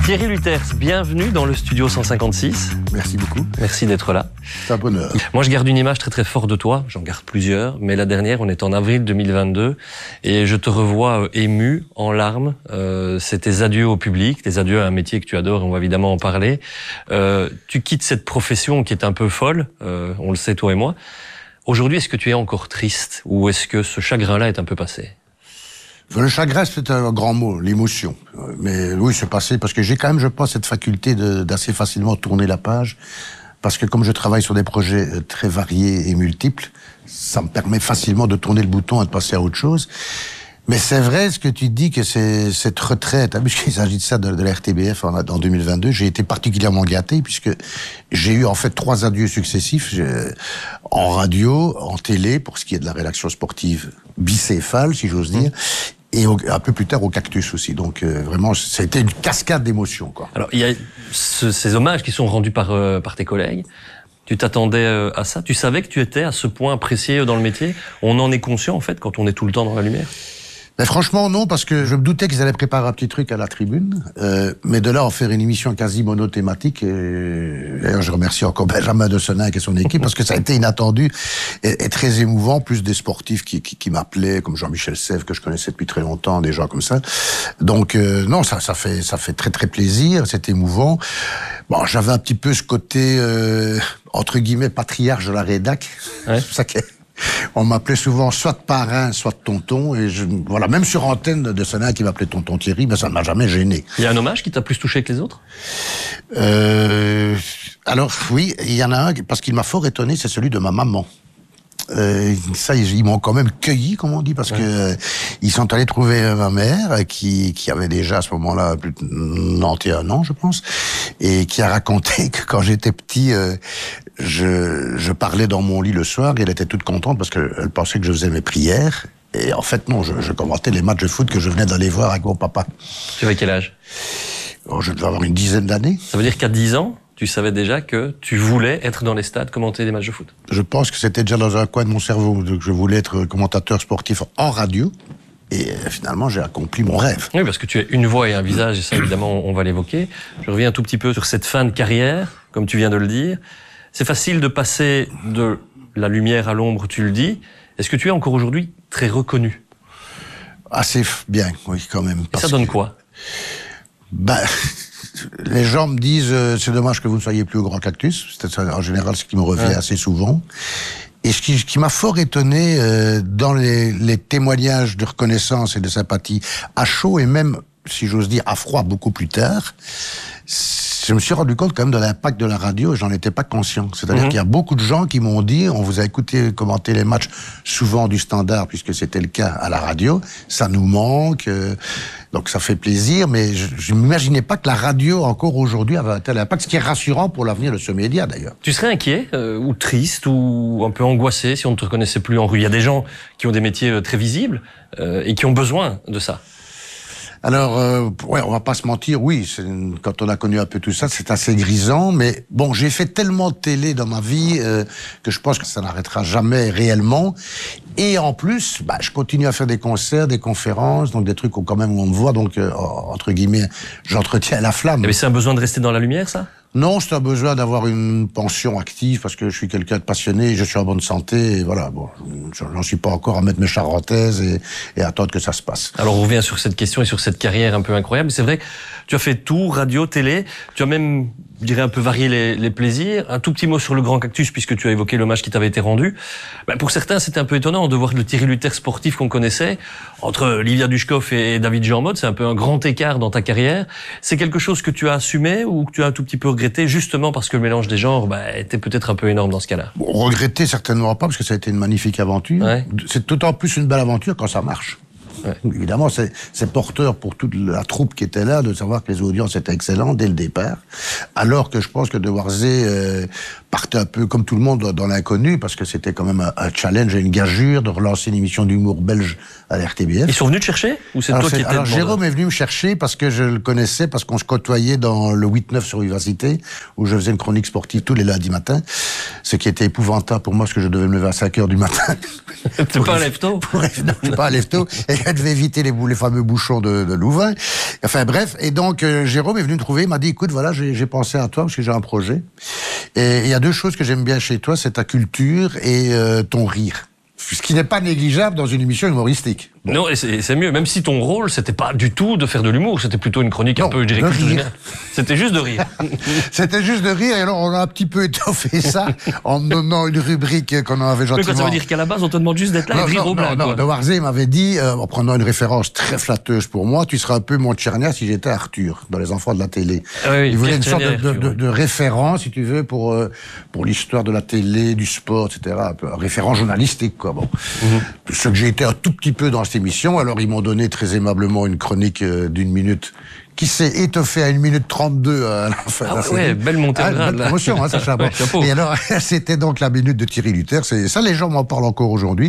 Thierry Luters, bienvenue dans le studio 156. Merci beaucoup. Merci d'être là. C'est un bonheur. Moi, je garde une image très très forte de toi. J'en garde plusieurs, mais la dernière, on est en avril 2022 et je te revois ému, en larmes. C'est tes adieux au public, tes adieux à un métier que tu adores, et on va évidemment en parler. Tu quittes cette profession qui est un peu folle, on le sait toi et moi. Aujourd'hui, est-ce que tu es encore triste ou est-ce que ce chagrin-là est un peu passé ? Le chagrin, c'est un grand mot, l'émotion. Mais oui, c'est passé parce que j'ai quand même, je pense, cette faculté d'assez facilement tourner la page. Parce que comme je travaille sur des projets très variés et multiples, ça me permet facilement de tourner le bouton et de passer à autre chose. Mais c'est vrai ce que tu dis que c'est cette retraite, puisqu'il s'agit de ça de la RTBF en 2022, j'ai été particulièrement gâté puisque j'ai eu en fait 3 adieux successifs en radio, en télé pour ce qui est de la rédaction sportive bicéphale, si j'ose dire, et un peu plus tard au Cactus aussi. Donc vraiment, ça a été une cascade d'émotions, quoi. Alors il y a ces hommages qui sont rendus par tes collègues. Tu t'attendais à ça ? Tu savais que tu étais à ce point apprécié dans le métier ? On en est conscient en fait quand on est tout le temps dans la lumière ? Mais franchement, non, parce que je me doutais qu'ils allaient préparer un petit truc à la tribune, mais de là en faire une émission quasi monothématique, et d'ailleurs je remercie encore Benjamin de Senac et son équipe, parce que ça a été inattendu et très émouvant, plus des sportifs qui m'appelaient, comme Jean-Michel Sèvres, que je connaissais depuis très longtemps, des gens comme ça. Donc non, ça fait très très plaisir, c'est émouvant. Bon, j'avais un petit peu ce côté, entre guillemets, patriarche de la rédac, ouais. C'est ça on m'appelait souvent soit parrain, soit tonton, et voilà, même sur antenne de Senac qui m'appelait tonton Thierry, mais ça ne m'a jamais gêné. Il y a un hommage qui t'a plus touché que les autres ? Alors oui, il y en a un, parce qu'il m'a fort étonné, c'est celui de ma maman. Ça, ils m'ont quand même cueilli, comme on dit, parce que ils sont allés trouver ma mère, qui avait déjà à ce moment-là plus de 91 ans, je pense, et qui a raconté que quand j'étais petit, je parlais dans mon lit le soir, et elle était toute contente parce qu'elle pensait que je faisais mes prières. Et en fait, non, je commentais les matchs de foot que je venais d'aller voir avec mon papa. Tu avais quel âge ? Oh, je devais avoir une dizaine d'années. Ça veut dire qu'à 10 ans, tu savais déjà que tu voulais être dans les stades, commenter des matchs de foot ? Je pense que c'était déjà dans un coin de mon cerveau, que je voulais être commentateur sportif en radio. Et finalement, j'ai accompli mon rêve. Oui, parce que tu as une voix et un visage, et ça, évidemment, on va l'évoquer. Je reviens un tout petit peu sur cette fin de carrière, comme tu viens de le dire. C'est facile de passer de la lumière à l'ombre, tu le dis. Est-ce que tu es encore aujourd'hui très reconnu ? Assez bien, oui, quand même. Et ça donne quoi ? Les gens me disent c'est dommage que vous ne soyez plus au Grand Cactus. C'est en général ce qui me revient assez souvent. Et ce qui m'a fort étonné dans les témoignages de reconnaissance et de sympathie à chaud et même, si j'ose dire, à froid beaucoup plus tard, je me suis rendu compte quand même de l'impact de la radio et j'en étais pas conscient. C'est-à-dire qu'il y a beaucoup de gens qui m'ont dit, on vous a écouté commenter les matchs souvent du Standard puisque c'était le cas à la radio, ça nous manque, donc ça fait plaisir, mais je m'imaginais pas que la radio encore aujourd'hui avait un tel impact, ce qui est rassurant pour l'avenir de ce média d'ailleurs. Tu serais inquiet ou triste ou un peu angoissé si on ne te reconnaissait plus en rue ? Il y a des gens qui ont des métiers très visibles et qui ont besoin de ça. Alors, on va pas se mentir, oui, quand on a connu un peu tout ça, c'est assez grisant, mais bon, j'ai fait tellement de télé dans ma vie que je pense que ça n'arrêtera jamais réellement. Et en plus, je continue à faire des concerts, des conférences, donc des trucs où quand même on me voit, donc entre guillemets, j'entretiens la flamme. Mais c'est un besoin de rester dans la lumière, ça ? Non, c'est un besoin d'avoir une pension active parce que je suis quelqu'un de passionné, je suis en bonne santé, et voilà, bon, j'en suis pas encore à mettre mes charentaises et attendre que ça se passe. Alors on revient sur cette question et sur cette carrière un peu incroyable. C'est vrai, tu as fait tout, radio, télé, tu as même, je dirais, un peu varié les plaisirs. Un tout petit mot sur le Grand Cactus, puisque tu as évoqué l'hommage qui t'avait été rendu. Pour certains, c'était un peu étonnant de voir le Thierry Luters sportif qu'on connaissait. Entre Livia Dushkov et David Jean-Mode, c'est un peu un grand écart dans ta carrière. C'est quelque chose que tu as assumé ou que tu as un tout petit peu regretté, justement parce que le mélange des genres était peut-être un peu énorme dans ce cas-là? Bon, regretter certainement pas, parce que ça a été une magnifique aventure. Ouais. C'est d'autant plus une belle aventure quand ça marche. Ouais. Évidemment, c'est porteur pour toute la troupe qui était là de savoir que les audiences étaient excellentes dès le départ. Alors que je pense que De Warzé partait un peu comme tout le monde dans l'inconnu, parce que c'était quand même un challenge et une gageure de relancer une émission d'humour belge à la RTBF. Ils sont venus te chercher ou c'est toi qui étais Alors Jérôme est venu me chercher parce que je le connaissais, parce qu'on se côtoyait dans le 8-9 sur Vivacité, où je faisais une chronique sportive tous les lundis matins, ce qui était épouvantable pour moi parce que je devais me lever à 5h du matin. T'es pas un lève-tôt? Non, je suis pas un lève-tôt, et je devais éviter les fameux bouchons de Louvain. Enfin bref, et donc Jérôme est venu me trouver, il m'a dit écoute, voilà, j'ai pensé à toi parce que j'ai un projet. Et il y a deux choses que j'aime bien chez toi, c'est ta culture et ton rire. Ce qui n'est pas négligeable dans une émission humoristique. Bon. Non, et c'est mieux. Même si ton rôle, c'était pas du tout de faire de l'humour, c'était plutôt une chronique un peu, je dirais, culturelle. C'était juste de rire. C'était juste de rire, et alors on a un petit peu étoffé ça en me donnant une rubrique qu'on avait gentiment. Mais quoi, ça veut dire qu'à la base, on te demande juste d'être là et de rire au blague. Non, de Warzé m'avait dit, en prenant une référence très flatteuse pour moi, tu serais un peu mon Tchernia si j'étais Arthur, dans Les Enfants de la télé. Ah oui, il voulait une sorte de référence, si tu veux, pour l'histoire de la télé, du sport, etc. Un référent journalistique, quoi. Bon. Ce que j'ai été un tout petit peu dans cette émission, alors ils m'ont donné très aimablement une chronique d'1 minute qui s'est étoffée à 1 minute 32 à la fin. Ah ouais, belle montée en grade. Belle promotion, hein, Sacha. Bon. Et alors, c'était donc la minute de Thierry Luther. C'est ça, les gens m'en parlent encore aujourd'hui.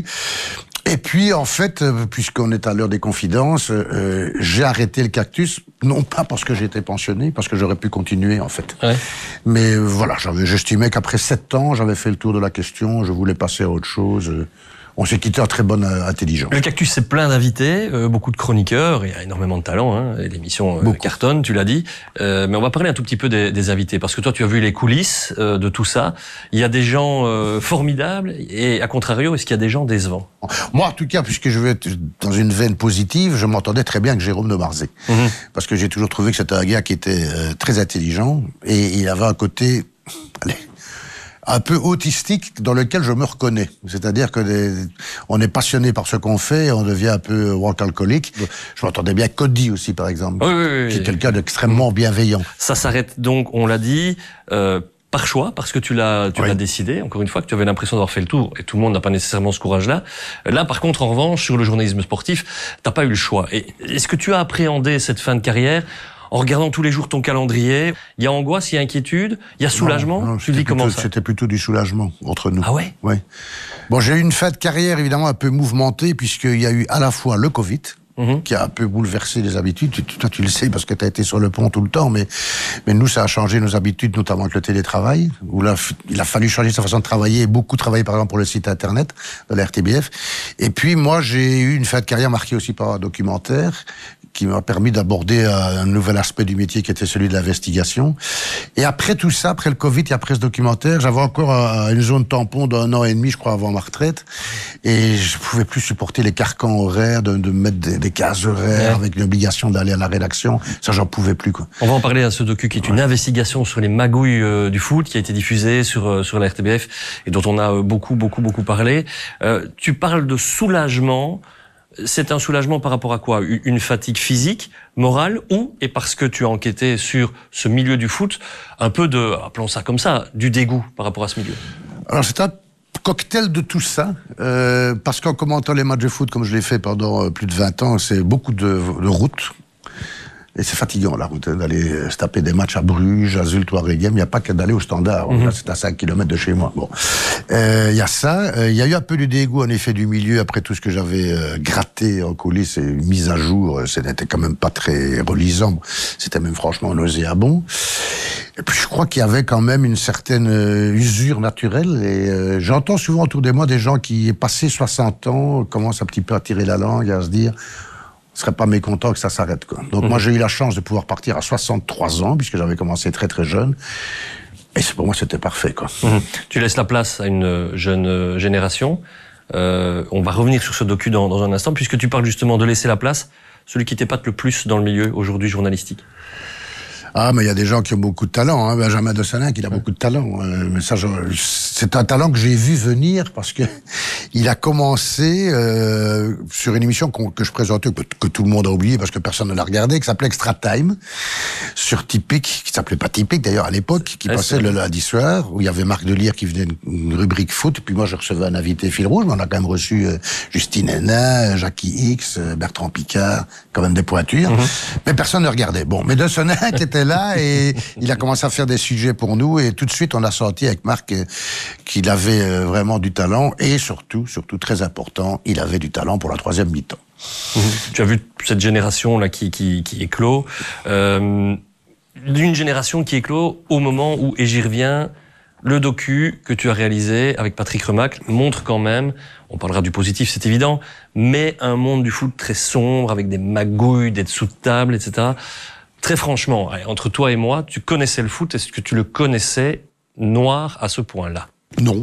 Et puis, en fait, puisqu'on est à l'heure des confidences, j'ai arrêté le cactus, non pas parce que j'étais pensionné, parce que j'aurais pu continuer, en fait. Ouais. Mais voilà, j'estimais qu'après 7 ans, j'avais fait le tour de la question, je voulais passer à autre chose. On s'est quitté en très bonne intelligence. Le cactus, c'est plein d'invités, beaucoup de chroniqueurs, il y a énormément de talent, hein, et l'émission cartonne, tu l'as dit. Mais on va parler un tout petit peu des invités, parce que toi, tu as vu les coulisses de tout ça. Il y a des gens formidables, et à contrario, est-ce qu'il y a des gens décevants? Moi, en tout cas, puisque je veux être dans une veine positive, je m'entendais très bien avec Jérôme de Warzé. Parce que j'ai toujours trouvé que c'était un gars qui était très intelligent, et il avait un côté... Allez, un peu autistique dans lequel je me reconnais. C'est-à-dire que on est passionné par ce qu'on fait, on devient un peu workaholic. Je m'entendais bien avec Cody aussi, par exemple, qui est quelqu'un d'extrêmement bienveillant. Ça s'arrête donc, on l'a dit, par choix, parce que tu l'as décidé, encore une fois, que tu avais l'impression d'avoir fait le tour, et tout le monde n'a pas nécessairement ce courage-là. Là, par contre, en revanche, sur le journalisme sportif, t'as pas eu le choix. Et est-ce que tu as appréhendé cette fin de carrière en regardant tous les jours ton calendrier? Il y a angoisse, il y a inquiétude, il y a soulagement? Non, tu dis comment ça? C'était plutôt du soulagement entre nous. Ah ouais? Ouais. Bon, j'ai eu une fin de carrière évidemment un peu mouvementée, puisqu'il y a eu à la fois le Covid, qui a un peu bouleversé les habitudes. Toi, tu le sais parce que tu as été sur le pont tout le temps, mais nous, ça a changé nos habitudes, notamment avec le télétravail, où là, il a fallu changer sa façon de travailler, et beaucoup travailler, par exemple, pour le site internet de la RTBF. Et puis, moi, j'ai eu une fin de carrière marquée aussi par un documentaire qui m'a permis d'aborder un nouvel aspect du métier qui était celui de l'investigation. Et après tout ça, après le Covid et après ce documentaire, j'avais encore une zone tampon d'1 an et demi, je crois, avant ma retraite. Et je pouvais plus supporter les carcans horaires, de mettre des cases horaires avec l'obligation d'aller à la rédaction. Ça, j'en pouvais plus, quoi. On va en parler à ce docu qui est une investigation sur les magouilles du foot qui a été diffusée sur la RTBF et dont on a beaucoup parlé. Tu parles de soulagement. C'est un soulagement par rapport à quoi? Une fatigue physique, morale, et parce que tu as enquêté sur ce milieu du foot, un peu de, appelons ça comme ça, du dégoût par rapport à ce milieu? Alors c'est un cocktail de tout ça, parce qu'en commentant les matchs de foot comme je l'ai fait pendant plus de 20 ans, c'est beaucoup de route. Et c'est fatigant, la route, d'aller se taper des matchs à Bruges, à Zulte ou à Regem. Il n'y a pas que d'aller au Standard. Là, c'est à 5 km de chez moi. Bon. Il y a ça. Il y a eu un peu du dégoût, en effet, du milieu, après tout ce que j'avais gratté en coulisses et mis à jour. Ce n'était quand même pas très relisant. C'était même franchement nauséabond. Et puis, je crois qu'il y avait quand même une certaine usure naturelle. Et j'entends souvent autour de moi des gens qui, passé 60 ans, commencent un petit peu à tirer la langue, à se dire... ne serait pas mécontent que ça s'arrête, quoi. Donc moi, j'ai eu la chance de pouvoir partir à 63 ans, puisque j'avais commencé très très jeune. Et pour moi, c'était parfait, quoi. Tu laisses la place à une jeune génération. On va revenir sur ce docu dans un instant, puisque tu parles justement de laisser la place. Celui qui t'épate le plus dans le milieu aujourd'hui journalistique? Ah, mais il y a des gens qui ont beaucoup de talent, hein. Benjamin de Salin, il a beaucoup de talent. Mais ça, c'est un talent que j'ai vu venir parce que il a commencé sur une émission que je présentais, que tout le monde a oublié parce que personne ne l'a regardé, qui s'appelait Extra Time, sur Typique, qui s'appelait pas Typique d'ailleurs à l'époque, qui passait le lundi soir, où il y avait Marc Delire qui venait une rubrique foot, et puis moi je recevais un invité fil rouge, mais on a quand même reçu Justine Hénin, Jackie X, Bertrand Picard, quand même des pointures, mais personne ne regardait. Bon, mais de Salin qui était là et il a commencé à faire des sujets pour nous et tout de suite on a senti avec Marc qu'il avait vraiment du talent et surtout très important, il avait du talent pour la troisième mi-temps. Tu as vu cette génération-là qui éclot, d'une génération qui éclot au moment où, et j'y reviens, le docu que tu as réalisé avec Patrick Remacle montre quand même, on parlera du positif, c'est évident, mais un monde du foot très sombre, avec des magouilles, des dessous de table, etc. Très franchement, entre toi et moi, tu connaissais le foot, est-ce que tu le connaissais noir à ce point-là? Non.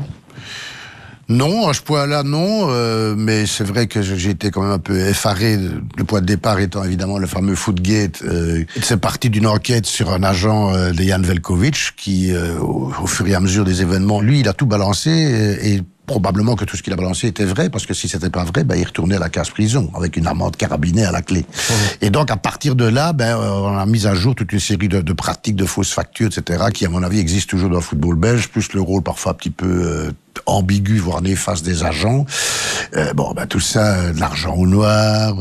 Non, à ce point-là, non, mais c'est vrai que j'ai été quand même un peu effaré, le point de départ étant évidemment le fameux Footgate. C'est parti d'une enquête sur un agent de Jan Velkovic qui, au fur et à mesure des événements, lui, il a tout balancé et probablement que tout ce qu'il a balancé était vrai, parce que si c'était pas vrai, il retournait à la case prison, avec une amende carabinée à la clé. Et donc, à partir de là, on a mis à jour toute une série de pratiques, de fausses factures, etc., qui, à mon avis, existent toujours dans le football belge, plus le rôle parfois un petit peu ambigu, voire néfaste des agents. Tout ça, de l'argent au noir,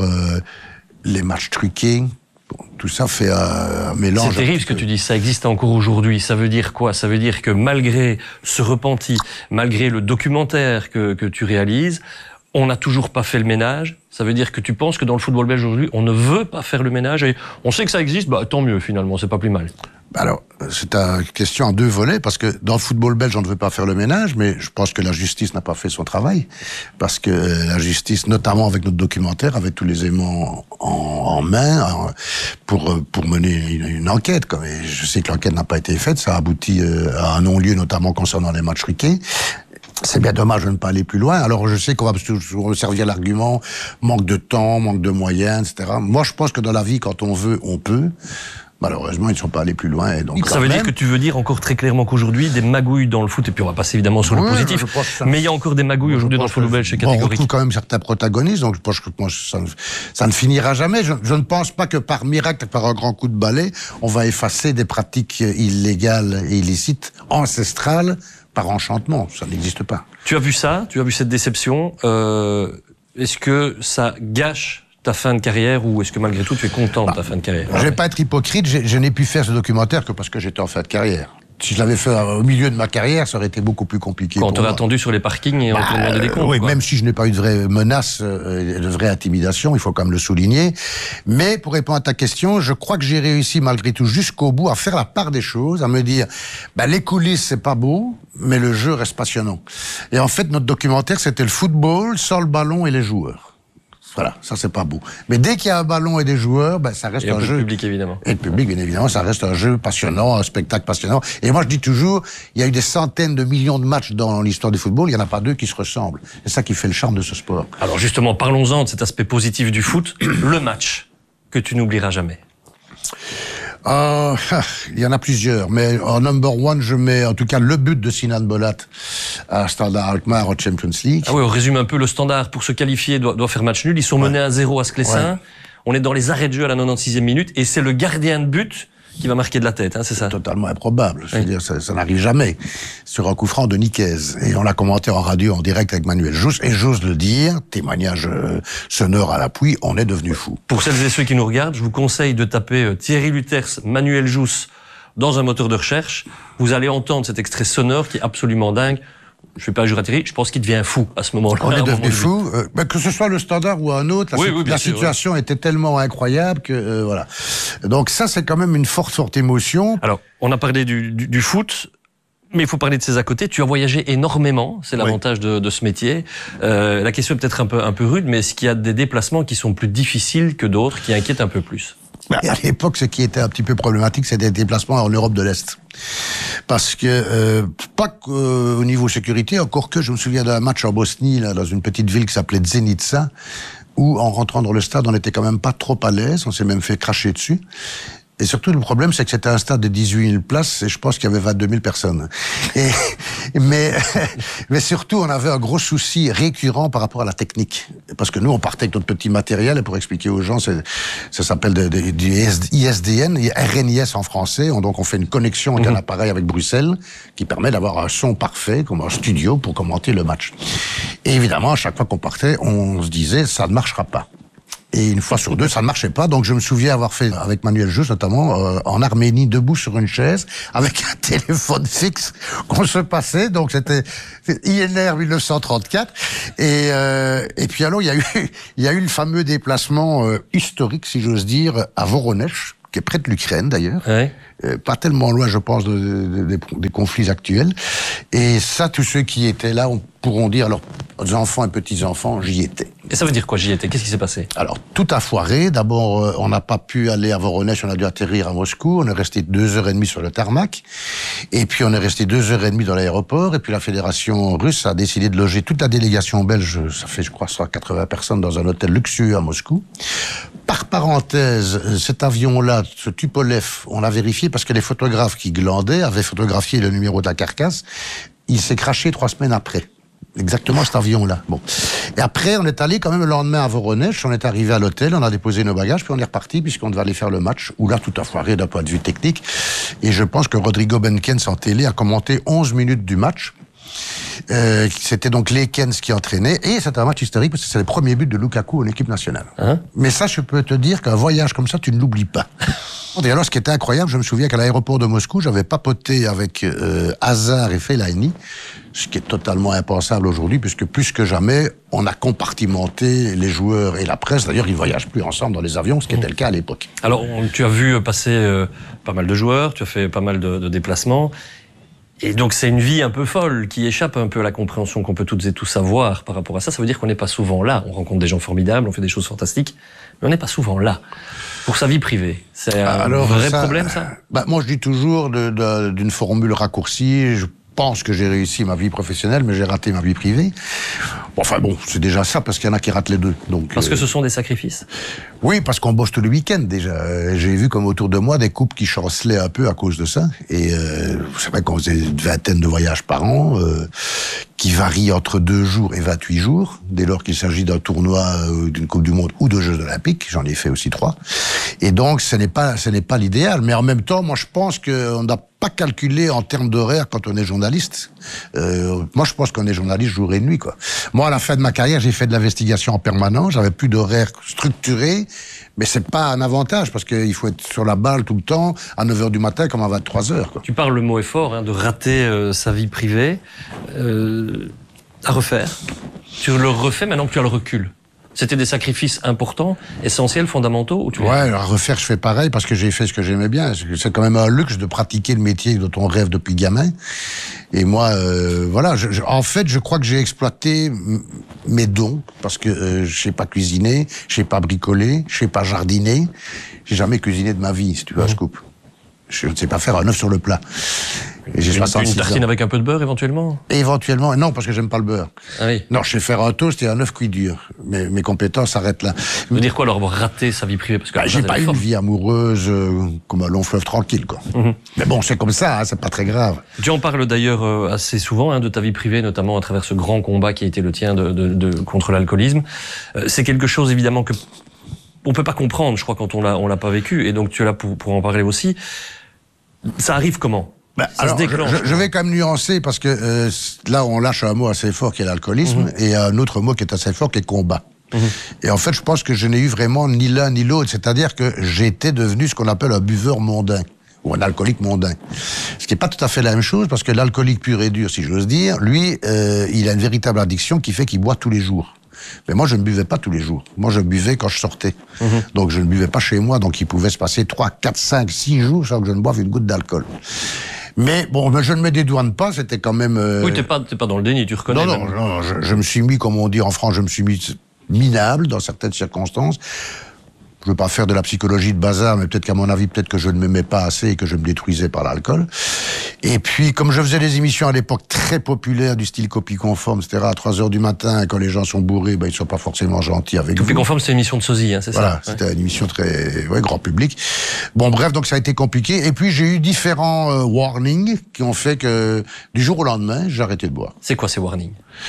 les matchs truqués. Tout ça fait un mélange. C'est terrible ce que tu dis, ça existe encore aujourd'hui. Ça veut dire quoi? Ça veut dire que malgré ce repenti, malgré le documentaire que tu réalises, on n'a toujours pas fait le ménage. Ça veut dire que tu penses que dans le football belge aujourd'hui, on ne veut pas faire le ménage et on sait que ça existe, tant mieux finalement, c'est pas plus mal. Alors, c'est une question en deux volets, parce que dans le football belge, on ne veut pas faire le ménage, mais je pense que la justice n'a pas fait son travail, parce que la justice, notamment avec notre documentaire, avait tous les éléments en main pour mener une enquête. Et je sais que l'enquête n'a pas été faite, ça a abouti à un non-lieu, notamment concernant les matchs truqués. C'est bien dommage de ne pas aller plus loin. Alors, je sais qu'on va toujours servir l'argument manque de temps, manque de moyens, etc. Moi, je pense que dans la vie, quand on veut, on peut. Malheureusement, ils ne sont pas allés plus loin. Et donc, ça veut dire que tu veux dire encore très clairement qu'aujourd'hui, des magouilles dans le foot, et puis on va passer évidemment sur le positif, mais il y a encore des magouilles aujourd'hui dans le football belge, c'est catégorique. On retrouve quand même certains protagonistes, donc je pense que ça ne finira jamais. Je ne pense pas que par miracle, par un grand coup de balai, on va effacer des pratiques illégales et illicites, ancestrales, par enchantement. Ça n'existe pas. Tu as vu ça, tu as vu cette déception. Est-ce que ça gâche ta fin de carrière, ou est-ce que malgré tout tu es content de ta fin de carrière? Je vais pas être hypocrite, je n'ai pu faire ce documentaire que parce que j'étais en fin de carrière. Si je l'avais fait au milieu de ma carrière, ça aurait été beaucoup plus compliqué. Quand on t'aurait attendu sur les parkings et on te demandait des comptes. Oui, même si je n'ai pas eu de vraie menace, de vraie intimidation, il faut quand même le souligner. Mais pour répondre à ta question, je crois que j'ai réussi malgré tout jusqu'au bout à faire la part des choses, à me dire, les coulisses c'est pas beau, mais le jeu reste passionnant. Et en fait, notre documentaire, c'était le football sans le ballon et les joueurs. Voilà, ça c'est pas beau. Mais dès qu'il y a un ballon et des joueurs, ça reste un jeu. Et le public évidemment. Et le public, bien évidemment, ça reste un jeu passionnant, un spectacle passionnant. Et moi je dis toujours, il y a eu des centaines de millions de matchs dans l'histoire du football, il y en a pas deux qui se ressemblent. C'est ça qui fait le charme de ce sport. Alors justement, parlons-en de cet aspect positif du foot, le match que tu n'oublieras jamais. Il y en a plusieurs, mais en number one, je mets en tout cas le but de Sinan Bolat à Standard Alkmaar en Champions League. Ah oui, on résume un peu le Standard. Pour se qualifier, doit faire match nul. Ils sont menés à 0 à Sclessin. Ouais. On est dans les arrêts de jeu à la 96e minute et c'est le gardien de but qui va marquer de la tête, c'est ça? Totalement improbable. Je veux dire, ça n'arrive jamais. Sur un coup franc de Niquez. Et on l'a commenté en radio, en direct avec Manuel Jousse. Et j'ose le dire, témoignage sonore à l'appui, on est devenu fou. Pour celles et ceux qui nous regardent, je vous conseille de taper Thierry Luters, Manuel Jousse dans un moteur de recherche. Vous allez entendre cet extrait sonore qui est absolument dingue. Je ne vais pas jurer à Thierry, je pense qu'il devient fou à ce moment-là. On est devenu fou. Que ce soit le Standard ou un autre, la situation était tellement incroyable que voilà. Donc ça, c'est quand même une forte émotion. Alors, on a parlé du foot, mais il faut parler de ses à côté. Tu as voyagé énormément, c'est l'avantage de ce métier. La question est peut-être un peu rude, mais est-ce qu'il y a des déplacements qui sont plus difficiles que d'autres, qui inquiètent un peu plus? À l'époque, ce qui était un petit peu problématique, c'était des déplacements en Europe de l'Est. Parce que, pas qu'au niveau sécurité, encore que je me souviens d'un match en Bosnie, là, dans une petite ville qui s'appelait Zenica, où en rentrant dans le stade, on n'était quand même pas trop à l'aise, on s'est même fait cracher dessus. Et surtout, le problème, c'est que c'était un stade de 18 000 places et je pense qu'il y avait 22 000 personnes. Mais surtout, on avait un gros souci récurrent par rapport à la technique. Parce que nous, on partait avec notre petit matériel et pour expliquer aux gens, ça s'appelle du ISDN, RNIS en français. Donc, on fait une connexion avec un appareil avec Bruxelles qui permet d'avoir un son parfait, comme un studio, pour commenter le match. Et évidemment, à chaque fois qu'on partait, on se disait, ça ne marchera pas. Et une fois sur deux, ça ne marchait pas. Donc je me souviens avoir fait, avec Manuel Jus notamment, en Arménie, debout sur une chaise, avec un téléphone fixe qu'on se passait. Donc c'était INR 1934. Et puis alors, il y a eu le fameux déplacement historique, si j'ose dire, à Voronezh, qui est près de l'Ukraine d'ailleurs. Ouais. Pas tellement loin, je pense, des conflits actuels. Et ça, tous ceux qui étaient là pourront dire, alors, enfants et petits-enfants, j'y étais. Et ça veut dire quoi, j'y étais? Qu'est-ce qui s'est passé? Alors, tout a foiré. D'abord, on n'a pas pu aller à Voronezh, on a dû atterrir à Moscou. On est resté 2h30 sur le tarmac. Et puis, on est resté 2h30 dans l'aéroport. Et puis, la fédération russe a décidé de loger toute la délégation belge, ça fait, je crois, 180 personnes, dans un hôtel luxueux à Moscou. Par parenthèse, cet avion-là, ce Tupolev, on l'a vérifié parce que les photographes qui glandaient avaient photographié le numéro de la carcasse. Il s'est crashé 3 semaines après. Exactement cet avion-là. Bon. Et après, on est allé quand même le lendemain à Voronezh, on est arrivé à l'hôtel, on a déposé nos bagages, puis on est reparti puisqu'on devait aller faire le match, où là, tout a foiré d'un point de vue technique. Et je pense que Rodrigo Benkens en télé a commenté 11 minutes du match. C'était donc Lekens qui entraînait, et c'est un match historique parce que c'est le premier but de Lukaku en équipe nationale. Mais ça, je peux te dire qu'un voyage comme ça, tu ne l'oublies pas. Et alors, ce qui était incroyable, je me souviens qu'à l'aéroport de Moscou, j'avais papoté avec Hazard et Fellaini, ce qui est totalement impensable aujourd'hui, puisque plus que jamais, on a compartimenté les joueurs et la presse. D'ailleurs, ils voyagent plus ensemble dans les avions, ce qui était le cas à l'époque. Alors, tu as vu passer pas mal de joueurs, tu as fait pas mal de déplacements. Et donc c'est une vie un peu folle qui échappe un peu à la compréhension qu'on peut toutes et tous avoir par rapport à ça. Ça veut dire qu'on n'est pas souvent là. On rencontre des gens formidables, on fait des choses fantastiques, mais on n'est pas souvent là. Pour sa vie privée, c'est un vrai problème, ça? Moi, je dis toujours d'une formule raccourcie. Je pense que j'ai réussi ma vie professionnelle, mais j'ai raté ma vie privée. Enfin bon, c'est déjà ça, parce qu'il y en a qui ratent les deux. Donc, parce que ce sont des sacrifices? Oui, parce qu'on bosse tout le week-end déjà. J'ai vu comme autour de moi des couples qui chancelaient un peu à cause de ça. Et vous savez qu'on faisait une vingtaine de voyages par an, qui varient entre 2 jours et 28 jours, dès lors qu'il s'agit d'un tournoi, d'une Coupe du Monde ou de Jeux Olympiques. J'en ai fait aussi 3. Et donc, ce n'est pas l'idéal. Mais en même temps, moi, je pense qu'on n'a pas calculé en termes d'horaire quand on est journaliste. Moi, je pense qu'on est journaliste jour et nuit, quoi. Moi, à la fin de ma carrière, j'ai fait de l'investigation en permanence. J'avais plus d'horaire structuré. Mais c'est pas un avantage, parce qu'il faut être sur la balle tout le temps, à 9h du matin comme à 23h, quoi. Tu parles, le mot est fort, de rater sa vie privée. À refaire. Tu le refais maintenant que tu as le recul. C'était des sacrifices importants, essentiels, fondamentaux, ou tu à refaire, je fais pareil parce que j'ai fait ce que j'aimais bien. C'est quand même un luxe de pratiquer le métier dont on rêve depuis gamin. Et moi, voilà, en fait, je crois que j'ai exploité mes dons parce que je sais pas cuisiner, je sais pas bricoler, je sais pas jardiner. J'ai jamais cuisiné de ma vie, si tu veux, Scoop. Je ne sais pas faire un œuf sur le plat. Et j'ai 66 une tartine ans. avec un peu de beurre, éventuellement? Éventuellement, non, parce que j'aime pas le beurre. Ah oui. Non, je sais faire un toast et un œuf cuit dur. Mais mes compétences s'arrêtent là. Ça veut dire quoi, alors, rater sa vie privée? Parce que j'ai pas eu une vie amoureuse comme un long fleuve tranquille, quoi. Mais bon, c'est comme ça, c'est pas très grave. Tu en parles d'ailleurs assez souvent, de ta vie privée, notamment à travers ce grand combat qui a été le tien contre l'alcoolisme. C'est quelque chose, évidemment, que on peut pas comprendre, je crois, quand on l'a pas vécu. Et donc, tu es là pour en parler aussi. Ça arrive comment? Ça se déclenche. Je vais quand même nuancer parce que là, on lâche un mot assez fort qui est l'alcoolisme et un autre mot qui est assez fort qui est combat. Et en fait, je pense que je n'ai eu vraiment ni l'un ni l'autre. C'est-à-dire que j'étais devenu ce qu'on appelle un buveur mondain ou un alcoolique mondain. Ce qui n'est pas tout à fait la même chose parce que l'alcoolique pur et dur, si j'ose dire, lui, il a une véritable addiction qui fait qu'il boit tous les jours. Mais moi, je ne buvais pas tous les jours. Moi, je buvais quand je sortais. Donc, je ne buvais pas chez moi. Donc, il pouvait se passer 3, 4, 5, 6 jours sans que je ne boive une goutte d'alcool. Mais bon, je ne me dédouane pas, c'était quand même... Oui, t'es pas dans le déni, tu reconnais. Non, je me suis mis, comme on dit en France, je me suis mis minable dans certaines circonstances. Je veux pas faire de la psychologie de bazar, mais peut-être qu'à mon avis, peut-être que je ne m'aimais pas assez et que je me détruisais par l'alcool. Et puis, comme je faisais des émissions à l'époque très populaires du style copie conforme, etc., à 3h du matin, quand les gens sont bourrés, ils sont pas forcément gentils avec vous. Copie conforme, c'est une émission de sosie, c'est voilà, ça? Voilà, c'était une émission très, grand public. Bon, bref, donc ça a été compliqué. Et puis, j'ai eu différents warnings qui ont fait que, du jour au lendemain, j'ai arrêté de boire. C'est quoi ces warnings?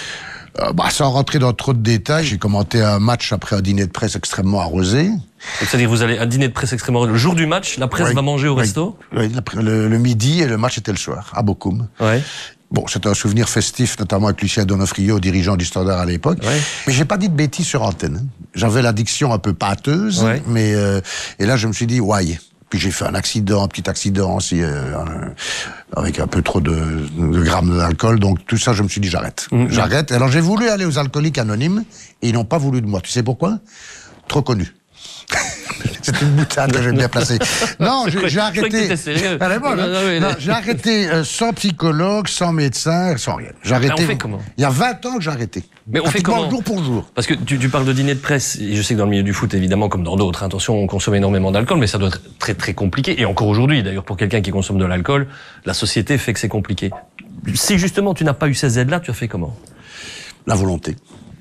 Sans rentrer dans trop de détails, j'ai commenté un match après un dîner de presse extrêmement arrosé. C'est-à-dire, vous allez à un dîner de presse extrêmement arrosé. Le jour du match, la presse va manger au resto? Oui, le midi et le match était le soir, à Bochum. Ouais. Bon, c'était un souvenir festif, notamment avec Lucien Donofrio, dirigeant du Standard à l'époque. Ouais. Mais j'ai pas dit de bêtises sur antenne. Hein. J'avais l'addiction un peu pâteuse, Ouais. mais et là je me suis dit ouais. Puis j'ai fait un petit accident aussi, avec un peu trop de grammes d'alcool. Donc tout ça, je me suis dit j'arrête. J'arrête. Alors j'ai voulu aller aux Alcooliques Anonymes et ils n'ont pas voulu de moi. Tu sais pourquoi? Trop connu. C'est une boutade que j'aime bien placer. Non, j'ai arrêté. Elle est bonne, hein? Non, j'ai arrêté sans psychologue, sans médecin, sans rien. J'ai arrêté. On fait comment? Il y a 20 ans que j'ai arrêté. Mais on fait comment? Jour pour jour. Parce que tu parles de dîner de presse, et je sais que dans le milieu du foot, évidemment, comme dans d'autres, attention, on consomme énormément d'alcool, mais ça doit être très très compliqué. Et encore aujourd'hui, d'ailleurs, pour quelqu'un qui consomme de l'alcool, la société fait que c'est compliqué. Si justement tu n'as pas eu ces aides-là, tu as fait comment? La volonté.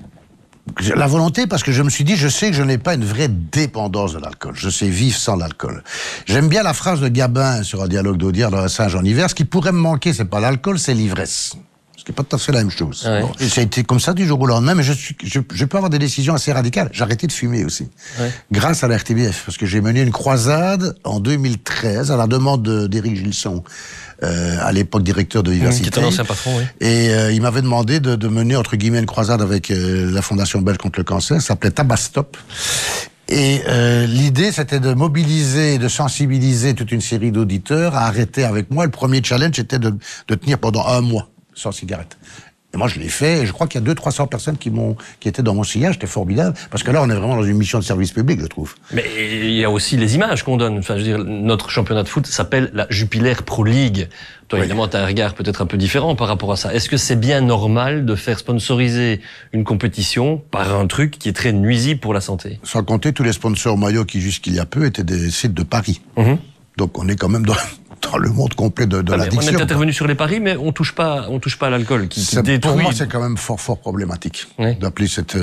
La volonté, parce que je me suis dit, je sais que je n'ai pas une vraie dépendance de l'alcool. Je sais vivre sans l'alcool. J'aime bien la phrase de Gabin sur un dialogue d'Audiard dans la Saint-Jean-Hiver. Ce qui pourrait me manquer, c'est pas l'alcool, c'est l'ivresse. Ce qui n'est pas tout à fait la même chose. Ouais. Bon. Et ça a été comme ça du jour au lendemain, mais je peux avoir des décisions assez radicales. J'ai arrêté de fumer aussi. Ouais. Grâce à la RTBF, parce que j'ai mené une croisade en 2013 à la demande d'Éric Gilson. À l'époque directeur de Vivacité. Qui est un ancien patron, oui. Et il m'avait demandé de mener, entre guillemets, une croisade avec la Fondation belge contre le cancer. Ça s'appelait Tabastop. Et l'idée, c'était de mobiliser, de sensibiliser toute une série d'auditeurs à arrêter avec moi. Le premier challenge, était de tenir pendant 1 mois sans cigarette. Et moi, je l'ai fait, et je crois qu'il y a 200-300 personnes qui étaient dans mon sillage. C'était formidable, parce que là, on est vraiment dans une mission de service public, je trouve. Mais il y a aussi les images qu'on donne. Enfin, je veux dire, notre championnat de foot s'appelle la Jupiler Pro League. Toi, évidemment, tu as un regard peut-être un peu différent par rapport à ça. Est-ce que c'est bien normal de faire sponsoriser une compétition par un truc qui est très nuisible pour la santé? Sans compter tous les sponsors maillots qui, jusqu'il y a peu, étaient des sites de paris. Donc, on est quand même dans le monde complet de l'addiction. On est intervenu sur les paris, mais on touche pas à l'alcool qui détruit. Pour moi, c'est quand même fort problématique d'appeler cette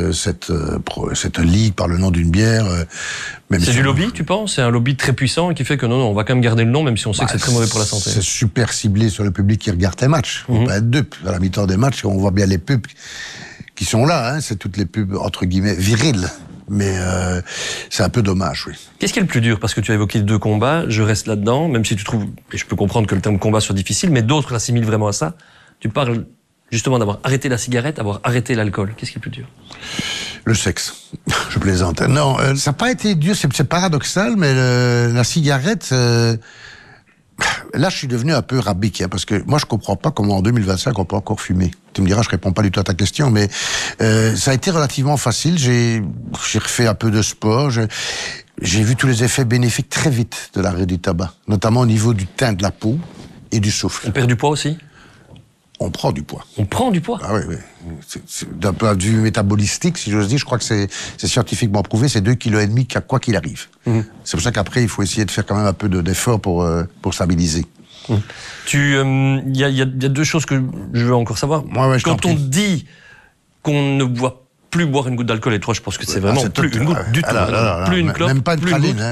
ligue par le nom d'une bière. C'est du lobby, tu penses? C'est un lobby très puissant qui fait que non, on va quand même garder le nom, même si on sait que c'est très mauvais pour la santé. C'est super ciblé sur le public qui regarde tes matchs. On peut être dupe. À la mi-temps des matchs, on voit bien les pubs qui sont là. C'est toutes les pubs entre guillemets viriles. Mais c'est un peu dommage, oui. Qu'est-ce qui est le plus dur? Parce que tu as évoqué 2 combats, je reste là-dedans, même si tu trouves, et je peux comprendre que le terme combat soit difficile, mais d'autres l'assimilent vraiment à ça. Tu parles justement d'avoir arrêté la cigarette, d'avoir arrêté l'alcool. Qu'est-ce qui est le plus dur? Le sexe. Je plaisante. Non, ça n'a pas été dur, c'est paradoxal, mais la cigarette... Là, je suis devenu un peu rabique, parce que moi, je comprends pas comment en 2025 on peut encore fumer. Tu me diras, je réponds pas du tout à ta question, mais ça a été relativement facile. J'ai refait un peu de sport. J'ai vu tous les effets bénéfiques très vite de l'arrêt du tabac, notamment au niveau du teint de la peau et du souffle. On perd du poids aussi? On prend du poids. On prend du poids? Ah oui. D'un point de vue métabolistique, si j'ose dire, je crois que c'est scientifiquement prouvé, c'est 2,5 kg quoi qu'il arrive. C'est pour ça qu'après, il faut essayer de faire quand même un peu d'effort pour stabiliser. Il y a 2 choses que je veux encore savoir. Quand on dit qu'on ne voit plus boire une goutte d'alcool, et toi, je pense que c'est vraiment plus une goutte du tout. Plus une clope, même pas une praline,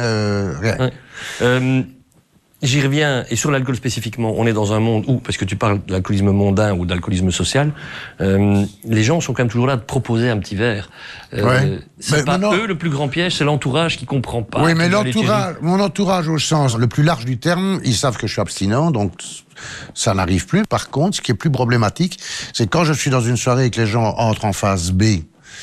rien. J'y reviens, et sur l'alcool spécifiquement, on est dans un monde où, parce que tu parles de l'alcoolisme mondain ou d'alcoolisme social, les gens sont quand même toujours là de proposer un petit verre. C'est pas eux le plus grand piège, c'est l'entourage qui comprend pas. Oui, mais mon entourage au sens le plus large du terme, ils savent que je suis abstinent, donc ça n'arrive plus. Par contre, ce qui est plus problématique, c'est quand je suis dans une soirée et que les gens entrent en phase B,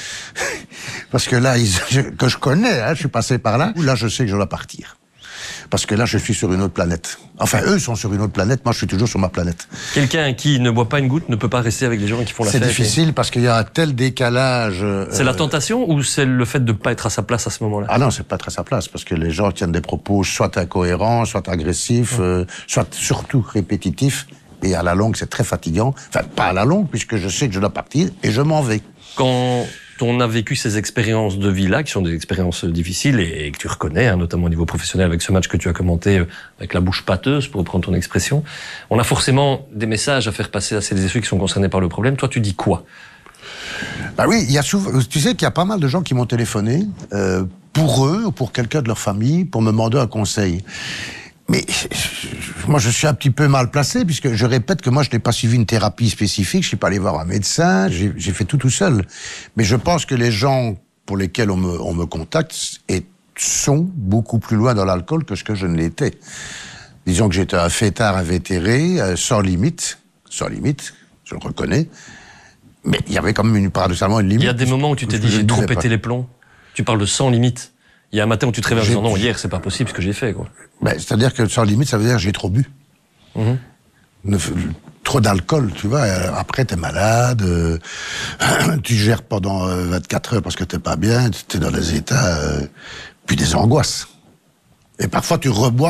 parce que là, que je connais, je suis passé par là, là je sais que je dois partir. Parce que là, je suis sur une autre planète. Enfin, eux sont sur une autre planète, moi je suis toujours sur ma planète. Quelqu'un qui ne boit pas une goutte ne peut pas rester avec des gens qui font la fête. C'est difficile parce qu'il y a un tel décalage. C'est la tentation ou c'est le fait de ne pas être à sa place à ce moment-là? Ah non, c'est pas être à sa place parce que les gens tiennent des propos soit incohérents, soit agressifs, soit surtout répétitifs. Et à la longue, c'est très fatigant. Enfin, pas à la longue, puisque je sais que je dois partir et je m'en vais. Quand on a vécu ces expériences de vie-là, qui sont des expériences difficiles et que tu reconnais, notamment au niveau professionnel avec ce match que tu as commenté avec la bouche pâteuse, pour reprendre ton expression, on a forcément des messages à faire passer à celles et ceux qui sont concernés par le problème. Toi, tu dis quoi? Bah oui, il y a souvent, tu sais qu'il y a pas mal de gens qui m'ont téléphoné pour eux ou pour quelqu'un de leur famille pour me demander un conseil. Mais moi, je suis un petit peu mal placé, puisque je répète que moi, je n'ai pas suivi une thérapie spécifique, je suis pas allé voir un médecin, j'ai fait tout seul. Mais je pense que les gens pour lesquels on me contacte sont beaucoup plus loin dans l'alcool que ce que je ne l'étais. Disons que j'étais un fêtard invétéré, sans limite, je le reconnais. Mais il y avait quand même paradoxalement une limite. Il y a des moments où tu t'es dit, j'ai trop pété les plombs. Tu parles de sans limite. Il y a un matin où tu te réveilles en disant, non, hier, c'est pas possible ce que j'ai fait, quoi. Ben, c'est-à-dire que sans limite, ça veut dire que j'ai trop bu. Trop d'alcool, tu vois. Après, t'es malade, tu gères pendant 24 heures parce que t'es pas bien, t'es dans des états, puis des angoisses. Et parfois, tu rebois,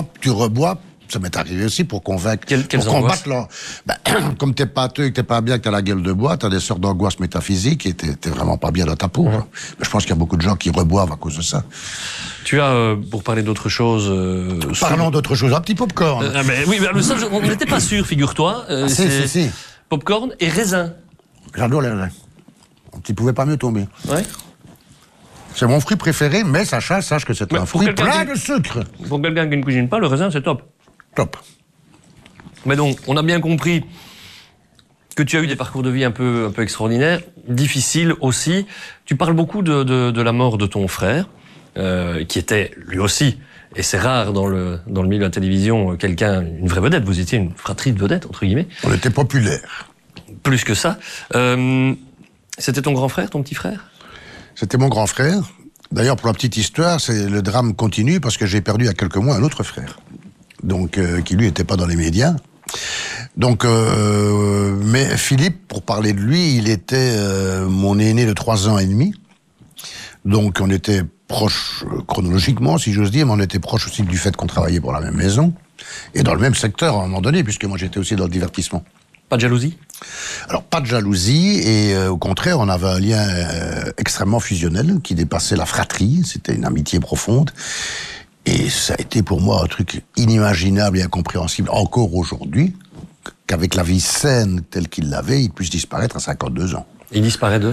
ça m'est arrivé aussi pour convaincre, Quelles pour combattre leur... comme t'es pâteux et que t'es pas bien, que t'as la gueule de bois, t'as des sortes d'angoisses métaphysiques et t'es vraiment pas bien dans ta peau. Quoi. Mais je pense qu'il y a beaucoup de gens qui reboivent à cause de ça. Tu as, pour parler d'autre chose... Parlons d'autre chose, un petit popcorn. Oui, mais le seul, on n'était pas sûr, figure-toi. Si. Popcorn et raisin. J'adore les raisins. Tu pouvais pas mieux tomber. Ouais. C'est mon fruit préféré, mais sache que c'est un fruit plein de sucre. Pour quelqu'un qui ne cuisine pas, le raisin, c'est top. Top. Mais donc, on a bien compris que tu as eu des parcours de vie un peu extraordinaires, difficiles aussi. Tu parles beaucoup de la mort de ton frère, qui était lui aussi, et c'est rare dans le milieu de la télévision, une vraie vedette. Vous étiez une fratrie de vedettes, entre guillemets. On était populaires. Plus que ça. C'était ton grand frère, ton petit frère ? C'était mon grand frère. D'ailleurs, pour la petite histoire, le drame continue parce que j'ai perdu il y a quelques mois un autre frère. Donc, qui lui n'était pas dans les médias. Donc, mais Philippe, pour parler de lui, il était mon aîné de 3 ans et demi. Donc, on était proches chronologiquement, si j'ose dire, mais on était proches aussi du fait qu'on travaillait pour la même maison et dans le même secteur à un moment donné, puisque moi j'étais aussi dans le divertissement. Pas de jalousie ? Alors, pas de jalousie, et au contraire, on avait un lien extrêmement fusionnel qui dépassait la fratrie, c'était une amitié profonde. Et ça a été pour moi un truc inimaginable et incompréhensible, encore aujourd'hui, qu'avec la vie saine telle qu'il l'avait, il puisse disparaître à 52 ans. Il disparaît d'eux ?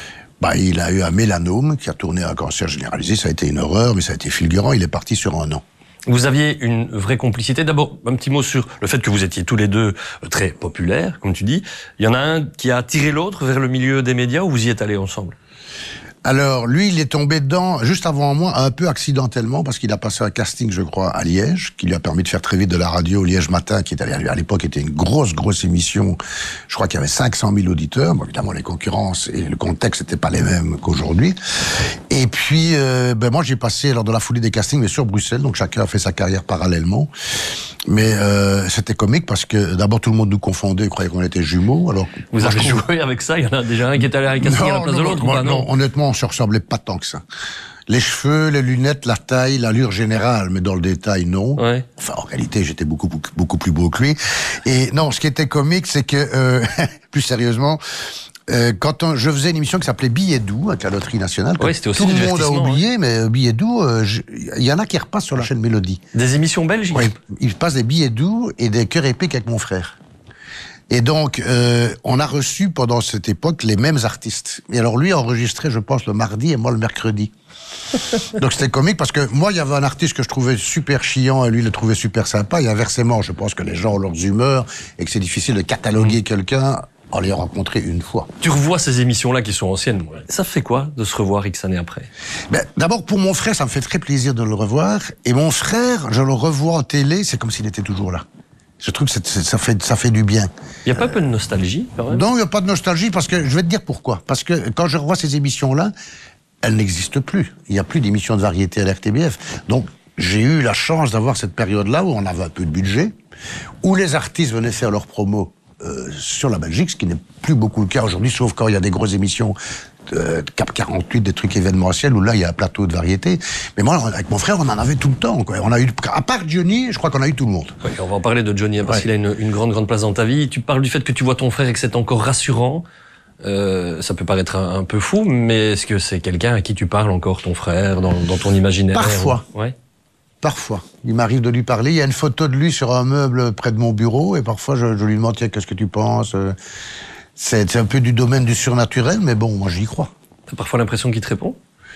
Il a eu un mélanome qui a tourné à un cancer généralisé, ça a été une horreur, mais ça a été fulgurant, il est parti sur 1 an. Vous aviez une vraie complicité. D'abord, un petit mot sur le fait que vous étiez tous les deux très populaires, comme tu dis. Il y en a un qui a tiré l'autre vers le milieu des médias, ou vous y êtes allés ensemble ? Alors, lui, il est tombé dedans, juste avant moi, un peu accidentellement, parce qu'il a passé un casting, je crois, à Liège, qui lui a permis de faire très vite de la radio Liège Matin, qui était, à l'époque, était une grosse émission. Je crois qu'il y avait 500 000 auditeurs. Bon, évidemment, les concurrences et le contexte n'étaient pas les mêmes qu'aujourd'hui. Et puis, moi, j'ai passé, lors de la foulée des castings, mais sur Bruxelles, donc chacun a fait sa carrière parallèlement. Mais c'était comique parce que d'abord tout le monde nous confondait, croyait qu'on était jumeaux. Alors vous avez joué avec ça ? Il y en a déjà un qui est allé à la casting à la place de l'autre, ou pas ? Non, honnêtement, on se ressemblait pas tant que ça. Les cheveux, les lunettes, la taille, l'allure générale, mais dans le détail, non. Ouais. Enfin, en réalité, j'étais beaucoup plus beau que lui. Et non, ce qui était comique, c'est que, plus sérieusement, quand je faisais une émission qui s'appelait Billets doux, avec la Loterie Nationale, que tout le monde a oublié, mais Billets doux, il y en a qui repassent sur la chaîne Mélodie. Des émissions belges ? Oui, il passe des Billets doux et des Cœurs épiques avec mon frère. Et donc, on a reçu pendant cette époque les mêmes artistes. Et alors lui enregistrait, je pense, le mardi et moi le mercredi. Donc c'était comique parce que moi, il y avait un artiste que je trouvais super chiant et lui le trouvait super sympa. Et inversement, je pense que les gens ont leurs humeurs et que c'est difficile de cataloguer quelqu'un en l'ayant rencontré une fois. Tu revois ces émissions-là qui sont anciennes. Ça fait quoi de se revoir X années après ? D'abord, pour mon frère, ça me fait très plaisir de le revoir. Et mon frère, je le revois en télé, c'est comme s'il était toujours là. Je trouve que ça fait du bien. Il n'y a pas un peu de nostalgie, quand même ? Non, il n'y a pas de nostalgie, parce que je vais te dire pourquoi. Parce que quand je revois ces émissions-là, elles n'existent plus. Il n'y a plus d'émissions de variété à l'RTBF. Donc, j'ai eu la chance d'avoir cette période-là où on avait un peu de budget, où les artistes venaient faire leurs promos sur la Belgique, ce qui n'est plus beaucoup le cas aujourd'hui, sauf quand il y a des grosses émissions Cap 48, des trucs événementiels, où là, il y a un plateau de variété. Mais moi, avec mon frère, on en avait tout le temps, quoi. On a eu, à part Johnny, je crois qu'on a eu tout le monde. Oui, on va en parler de Johnny, parce qu'il a une grande place dans ta vie. Tu parles du fait que tu vois ton frère et que c'est encore rassurant. Ça peut paraître un peu fou, mais est-ce que c'est quelqu'un à qui tu parles encore, ton frère, dans ton imaginaire ? Parfois. Ouais. Parfois. Il m'arrive de lui parler. Il y a une photo de lui sur un meuble près de mon bureau, et parfois je lui demande, tiens, qu'est-ce que tu penses ? C'est un peu du domaine du surnaturel, mais bon, moi j'y crois. T'as parfois l'impression qu'il te répond ?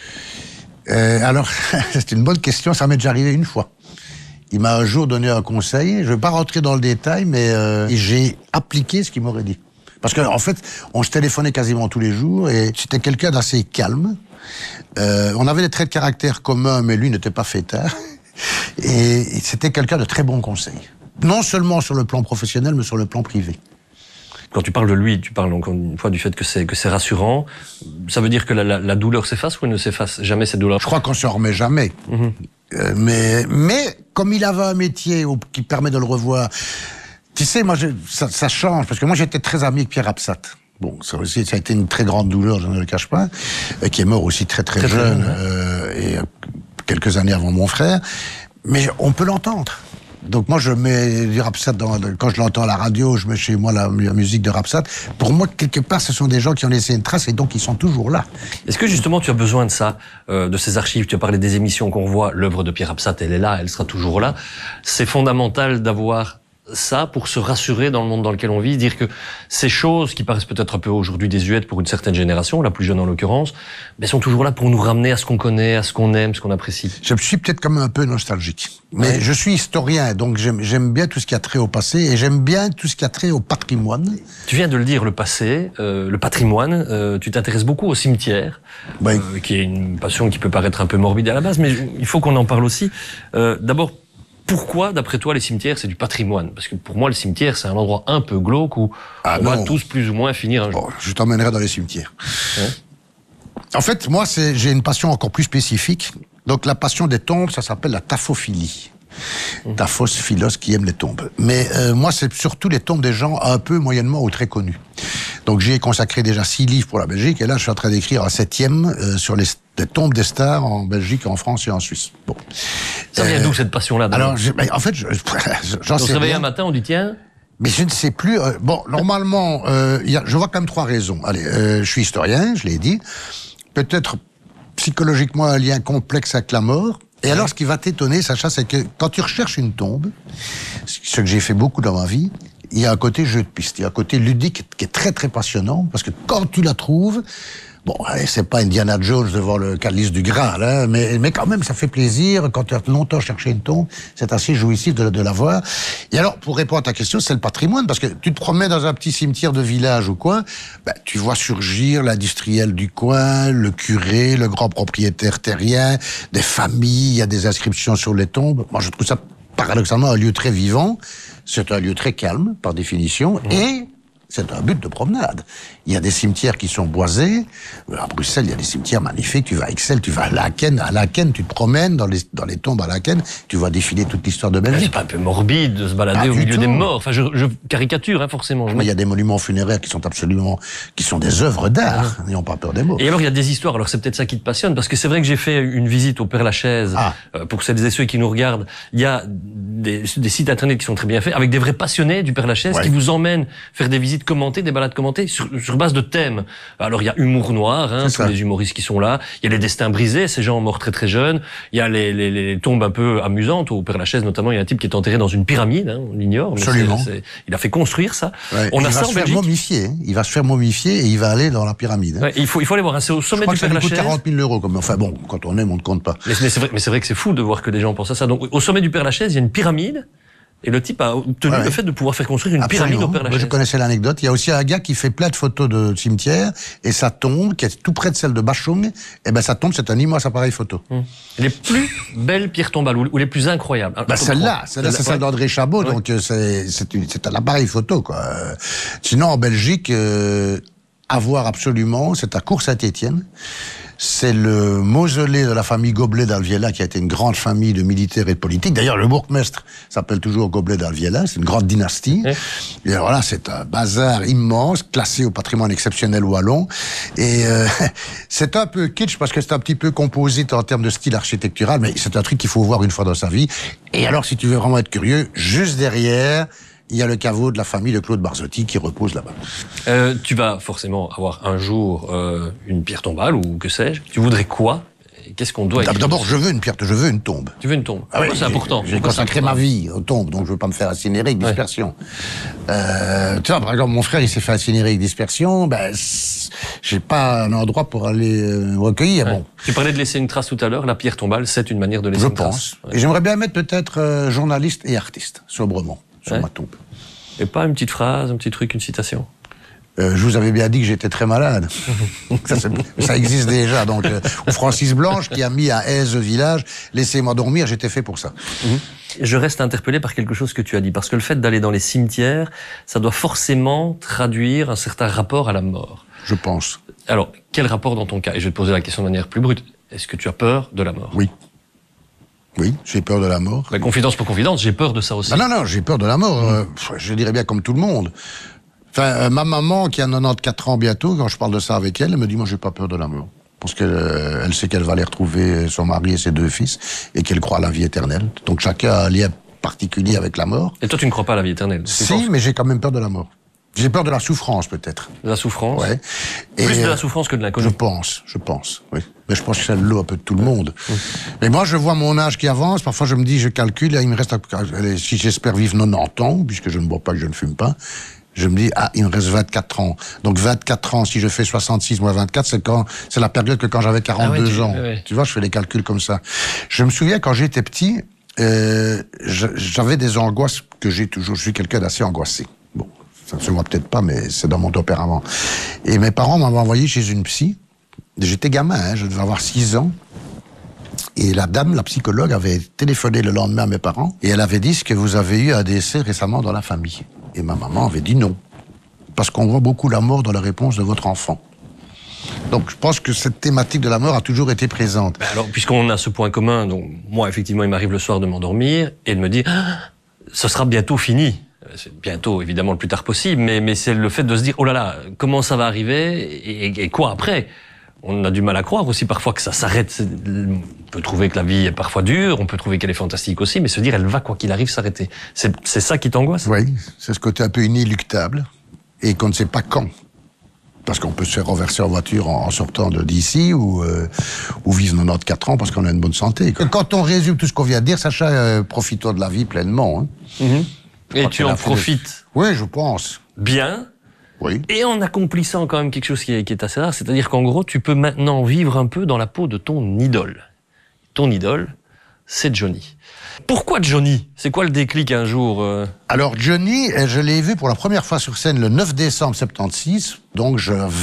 Alors, c'est une bonne question, ça m'est déjà arrivé une fois. Il m'a un jour donné un conseil, je ne vais pas rentrer dans le détail, mais j'ai appliqué ce qu'il m'aurait dit. Parce qu'en fait, on se téléphonait quasiment tous les jours, et c'était quelqu'un d'assez calme. On avait des traits de caractère communs, mais lui n'était pas fêtard. Et c'était quelqu'un de très bon conseil. Non seulement sur le plan professionnel, mais sur le plan privé. quand tu parles de lui, tu parles encore une fois du fait que c'est rassurant. Ça veut dire que la douleur s'efface ou elle ne s'efface jamais, cette douleur? Je crois qu'on s'en remet jamais. Mais comme il avait un métier qui permet de le revoir, tu sais, moi, ça change, parce que moi, j'étais très ami avec Pierre Absat. Bon, ça aussi, ça a été une très grande douleur, je ne le cache pas, qui est mort aussi très jeune, et quelques années avant mon frère. Mais on peut l'entendre. Donc moi, je mets du Rapsat quand je l'entends à la radio, je mets chez moi la musique de Rapsat. Pour moi, quelque part, ce sont des gens qui ont laissé une trace et donc ils sont toujours là. Est-ce que justement tu as besoin de ça, de ces archives? Tu as parlé des émissions qu'on voit, l'œuvre de Pierre Rapsat, elle est là, elle sera toujours là. C'est fondamental d'avoir ça pour se rassurer dans le monde dans lequel on vit, dire que ces choses qui paraissent peut-être un peu aujourd'hui désuètes pour une certaine génération, la plus jeune en l'occurrence, mais sont toujours là pour nous ramener à ce qu'on connaît, à ce qu'on aime, ce qu'on apprécie. Je suis peut-être comme un peu nostalgique, mais je suis historien, donc j'aime bien tout ce qui a trait au passé et j'aime bien tout ce qui a trait au patrimoine. Tu viens de le dire, le passé, le patrimoine, tu t'intéresses beaucoup au cimetière, qui est une passion qui peut paraître un peu morbide à la base, mais il faut qu'on en parle aussi. D'abord, pourquoi, d'après toi, les cimetières, c'est du patrimoine? Parce que pour moi, le cimetière, c'est un endroit un peu glauque où on va tous plus ou moins finir un jour. Bon, je t'emmènerai dans les cimetières. Ouais. En fait, moi, j'ai une passion encore plus spécifique. Donc, la passion des tombes, ça s'appelle la taphophilie. Taphos, philos, qui aime les tombes. Mais moi, c'est surtout les tombes des gens un peu, moyennement ou très connus. Donc, j'ai consacré déjà 6 livres pour la Belgique, et là, je suis en train d'écrire un 7e sur les tombes des stars en Belgique, en France et en Suisse. Bon. Ça vient d'où cette passion-là? Alors, en fait, j'en sais rien. On se réveille un matin, on dit tiens. Mais je ne sais plus. Bon, normalement, je vois quand même 3 raisons. Allez, je suis historien, je l'ai dit. Peut-être psychologiquement un lien complexe avec la mort. Et alors, ce qui va t'étonner, Sacha, c'est que quand tu recherches une tombe, ce que j'ai fait beaucoup dans ma vie, il y a un côté jeu de piste, il y a un côté ludique qui est très très passionnant, parce que quand tu la trouves, bon, c'est pas Indiana Jones devant le calice du Graal, hein, mais quand même, ça fait plaisir. Quand tu as longtemps cherché une tombe, c'est assez jouissif de la voir. Et alors, pour répondre à ta question, c'est le patrimoine, parce que tu te promènes dans un petit cimetière de village ou quoi, tu vois surgir l'industriel du coin, le curé, le grand propriétaire terrien, des familles, il y a des inscriptions sur les tombes. Moi, je trouve ça paradoxalement un lieu très vivant. C'est un lieu très calme, par définition, et c'est un but de promenade. Il y a des cimetières qui sont boisés. À Bruxelles, il y a des cimetières magnifiques. Tu vas à Ixelles, tu vas à Laken. À Laken, tu te promènes dans les tombes à Laken. Tu vois défiler toute l'histoire de Belgique. C'est pas un peu morbide de se balader au milieu des morts. Enfin, je caricature, hein, forcément. Mais il y a des monuments funéraires qui sont des œuvres d'art. N'ayons pas peur des mots. Et alors, il y a des histoires. Alors, c'est peut-être ça qui te passionne, parce que c'est vrai que j'ai fait une visite au Père-Lachaise. Pour celles et ceux qui nous regardent, il y a des sites internet qui sont très bien faits, avec des vrais passionnés du Père-Lachaise qui vous emmènent faire des visites commentées, des balades commentées sur base de thèmes. Alors il y a humour noir, hein, tous les humoristes qui sont là. Il y a les destins brisés, ces gens morts très très jeunes. Il y a les tombes un peu amusantes. Au Père-Lachaise notamment, il y a un type qui est enterré dans une pyramide, hein, on l'ignore. Absolument. Il a fait construire ça. Ouais. Il va se faire momifier. Il va se faire momifier et il va aller dans la pyramide. Ouais, il faut aller voir. C'est au sommet du Père-Lachaise. Ça coûte 40 000 €. Enfin bon, quand on aime, on ne compte pas. Mais c'est vrai que c'est fou de voir que des gens pensent à ça. Donc au sommet du Père-Lachaise, il y a une pyramide. Et le type a obtenu le fait de pouvoir faire construire une pyramide au Père-Lachaise. Je connaissais l'anecdote. Il y a aussi un gars qui fait plein de photos de cimetières, et sa tombe, qui est tout près de celle de Bachung, sa tombe, c'est un immense appareil photo. Les plus belles pierres tombales, ou les plus incroyables. Celle-là, c'est celle d'André Chabot, donc c'est un appareil photo, quoi. Sinon, en Belgique, à voir absolument, c'est à Cour-Saint-Étienne. C'est le mausolée de la famille Goblet d'Alviela, qui a été une grande famille de militaires et de politiques. D'ailleurs, le bourgmestre s'appelle toujours Goblet d'Alviela, c'est une grande dynastie. Et alors là, c'est un bazar immense, classé au patrimoine exceptionnel wallon. Et c'est un peu kitsch, parce que c'est un petit peu composite en termes de style architectural, mais c'est un truc qu'il faut voir une fois dans sa vie. Et alors, si tu veux vraiment être curieux, juste derrière, il y a le caveau de la famille de Claude Barzotti qui repose là-bas. Tu vas forcément avoir un jour une pierre tombale, ou que sais-je. Tu voudrais quoi? Qu'est-ce qu'on doit écrire? D'abord, je veux une tombe. Tu veux une tombe? Oui, c'est important. J'ai consacré ma vie aux tombes, donc je veux pas me faire incinérer avec dispersion. Tu vois, par exemple, mon frère, il s'est fait incinérer avec dispersion. J'ai pas un endroit pour aller recueillir. Bon. Tu parlais de laisser une trace tout à l'heure. La pierre tombale, c'est une manière de laisser une trace. Je pense. Et j'aimerais bien mettre peut-être journaliste et artiste, sobrement, sur ma tombe. Et pas une petite phrase, un petit truc, une citation? Je vous avais bien dit que j'étais très malade. Ça existe déjà. Donc, ou Francis Blanche qui a mis à Aise village, laissez-moi dormir, j'étais fait pour ça. Je reste interpellé par quelque chose que tu as dit, parce que le fait d'aller dans les cimetières, ça doit forcément traduire un certain rapport à la mort. Je pense. Alors, quel rapport dans ton cas? Et je vais te poser la question de manière plus brute. Est-ce que tu as peur de la mort? Oui. Oui, j'ai peur de la mort. La confidence pour confidence, j'ai peur de ça aussi. Non, j'ai peur de la mort. Je dirais bien comme tout le monde. Enfin, ma maman, qui a 94 ans bientôt, quand je parle de ça avec elle, elle me dit, moi, j'ai pas peur de la mort. Parce qu'elle elle sait qu'elle va aller retrouver son mari et ses 2 fils, et qu'elle croit à la vie éternelle. Donc chacun a un lien particulier avec la mort. Et toi, tu ne crois pas à la vie éternelle? Si, mais j'ai quand même peur de la mort. J'ai peur de la souffrance, peut-être. De la souffrance? Ouais. Plus de la souffrance que de l'inconnu? Je pense, oui. Mais je pense que c'est l'eau un peu de tout le monde. Mais moi, je vois mon âge qui avance, parfois je me dis, je calcule, là, il me reste, si j'espère vivre 90 ans, puisque je ne bois pas, que je ne fume pas, je me dis, il me reste 24 ans. Donc 24 ans, si je fais 66 moins 24, c'est la période que quand j'avais 42 ans. Ouais. Tu vois, je fais les calculs comme ça. Je me souviens, quand j'étais petit, j'avais des angoisses que j'ai toujours. Je suis quelqu'un d'assez angoissé. Bon, ça ne se voit peut-être pas, mais c'est dans mon tempérament. Et mes parents m'avaient envoyé chez une psy. J'étais gamin, je devais avoir 6 ans. Et la dame, la psychologue, avait téléphoné le lendemain à mes parents, et elle avait dit que vous avez eu un décès récemment dans la famille. Et ma maman avait dit non. Parce qu'on voit beaucoup la mort dans la réponse de votre enfant. Donc je pense que cette thématique de la mort a toujours été présente. Alors, puisqu'on a ce point commun, donc moi, effectivement, il m'arrive le soir de m'endormir et de me dire, ce sera bientôt fini. C'est bientôt, évidemment, le plus tard possible, mais c'est le fait de se dire, oh là là, comment ça va arriver et quoi après? On a du mal à croire aussi parfois que ça s'arrête. On peut trouver que la vie est parfois dure, on peut trouver qu'elle est fantastique aussi, mais se dire elle va, quoi qu'il arrive, s'arrêter. C'est ça qui t'angoisse? Oui, c'est ce côté un peu inéluctable et qu'on ne sait pas quand. Parce qu'on peut se faire renverser en voiture en sortant d'ici ou vivre 94 ans parce qu'on a une bonne santé. Quand on résume tout ce qu'on vient de dire, Sacha, profite-toi de la vie pleinement. Hein. Et tu en profites? Oui, je pense. Bien. Oui. Et en accomplissant quand même quelque chose qui est assez rare, c'est-à-dire qu'en gros, tu peux maintenant vivre un peu dans la peau de ton idole. Ton idole, c'est Johnny. Pourquoi Johnny? C'est quoi le déclic un jour Alors Johnny, je l'ai vu pour la première fois sur scène le 9 décembre 76, donc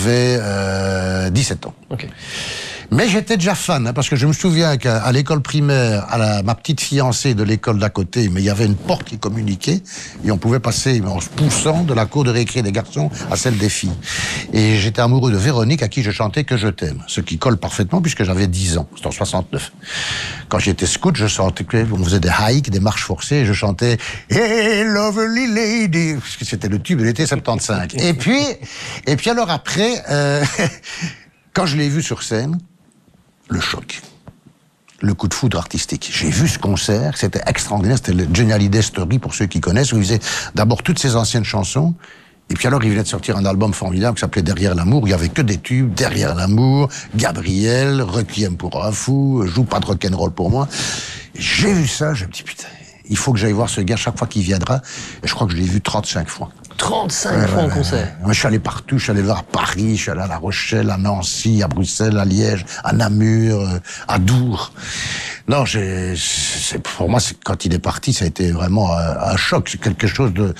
j'avais 17 ans. Ok. Mais j'étais déjà fan, hein, parce que je me souviens qu'à l'école primaire, ma petite fiancée de l'école d'à côté, mais il y avait une porte qui communiquait, et on pouvait passer en se poussant de la cour de récré des garçons à celle des filles. Et j'étais amoureux de Véronique, à qui je chantais Que je t'aime, ce qui colle parfaitement puisque j'avais 10 ans, c'était en 69. Quand j'étais scout, je chantais, on faisait des hikes, des marches forcées, et je chantais Hey lovely lady, parce que c'était le tube de l'été 75. Et puis alors après, quand je l'ai vu sur scène, le choc. Le coup de foudre artistique. J'ai vu ce concert, c'était extraordinaire, c'était le Johnny Hallyday Story pour ceux qui connaissent, où il faisait d'abord toutes ses anciennes chansons, et puis alors il venait de sortir un album formidable qui s'appelait Derrière l'amour, où il y avait que des tubes, Derrière l'amour, Gabriel, Requiem pour un fou, Joue pas de rock'n'roll pour moi. Et j'ai vu ça, je me dis putain, il faut que j'aille voir ce gars chaque fois qu'il viendra, et je crois que je l'ai vu 35 fois. 35 fois en concert. Je suis allé partout, je suis allé voir à Paris, je suis allé à La Rochelle, à Nancy, à Bruxelles, à Liège, à Namur, à Dour. Non, pour moi, quand il est parti, ça a été vraiment un choc. C'est quelque chose de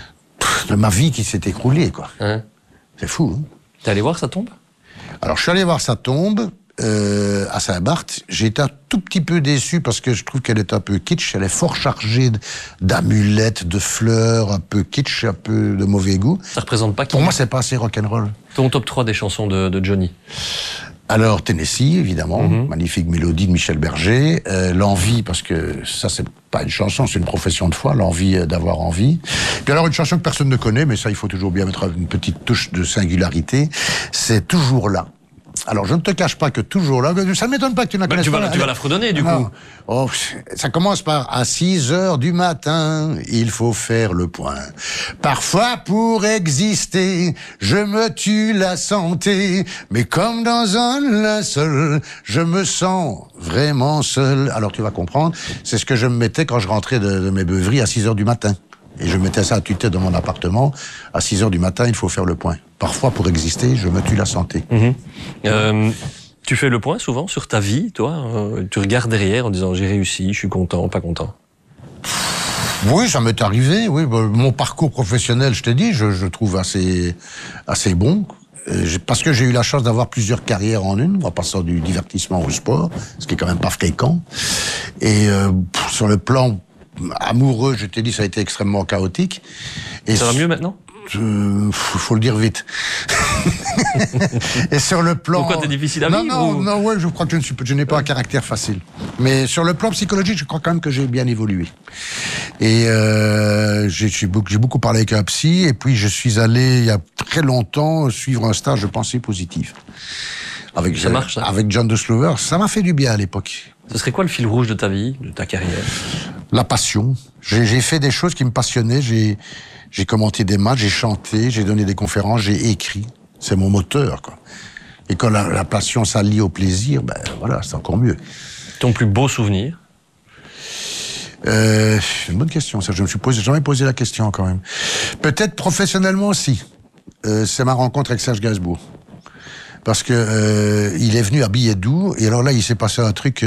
ma vie qui s'est écroulée, quoi. Hein? C'est fou, hein. T'es allé voir sa tombe? Alors, je suis allé voir sa tombe à Saint-Barth. J'ai été un tout petit peu déçu parce que je trouve qu'elle est un peu kitsch. Elle est fort chargée d'amulettes, de fleurs, un peu kitsch, un peu de mauvais goût. Ça représente pas qui? Pour moi, c'est pas assez rock'n'roll. Ton top 3 des chansons de Johnny? Alors, Tennessee, évidemment, magnifique mélodie de Michel Berger. L'envie, parce que ça, c'est pas une chanson, c'est une profession de foi, l'envie d'avoir envie. Puis alors, une chanson que personne ne connaît, mais ça, il faut toujours bien mettre une petite touche de singularité, c'est Toujours là. Alors, je ne te cache pas que Toujours là, ça ne m'étonne pas que tu la connaisses pas. Tu vas la fredonner, du coup. Oh, ça commence par « À 6 heures du matin, il faut faire le point. Parfois, pour exister, je me tue la santé. Mais comme dans un linceul, je me sens vraiment seul. » Alors, tu vas comprendre, c'est ce que je me mettais quand je rentrais de mes beuveries à 6 heures du matin. Et je mettais ça à tuter dans mon appartement. À 6 heures du matin, il faut faire le point. Parfois, pour exister, je me tue la santé. Tu fais le point souvent sur ta vie, toi? Tu regardes derrière en disant j'ai réussi, je suis content, pas content? Oui, ça m'est arrivé. Oui, mon parcours professionnel, je t'ai dit, je trouve assez bon. Parce que j'ai eu la chance d'avoir plusieurs carrières en une, en passant du divertissement au sport, ce qui est quand même pas fréquent. Et sur le plan amoureux, je t'ai dit, ça a été extrêmement chaotique. Et ça va mieux maintenant ? Faut le dire vite. Et sur le plan... Pourquoi t'es difficile à vivre Non, ouais, je crois que je n'ai pas un caractère facile. Mais sur le plan psychologique, je crois quand même que j'ai bien évolué. Et j'ai beaucoup parlé avec un psy, et puis je suis allé, il y a très longtemps, suivre un stage de pensée positive. Ça marche, ça ? Avec John Deslover. Ça m'a fait du bien à l'époque. Ce serait quoi le fil rouge de ta vie, de ta carrière ? La passion. J'ai fait des choses qui me passionnaient, j'ai commenté des matchs, j'ai chanté, j'ai donné des conférences, j'ai écrit. C'est mon moteur, quoi. Et quand la passion s'allie au plaisir, ben voilà, c'est encore mieux. Ton plus beau souvenir ? Une bonne question, ça. Je me suis jamais posé la question, quand même. Peut-être professionnellement aussi. C'est ma rencontre avec Serge Gainsbourg. Parce que il est venu à Billet-Doux, et alors là, il s'est passé un truc